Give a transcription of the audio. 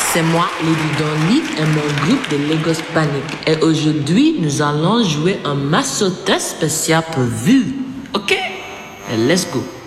C'est moi, Lady Donly et mon groupe de Lagos Panic. Et aujourd'hui, nous allons jouer un massotin spécial pour vous. Ok? Let's go.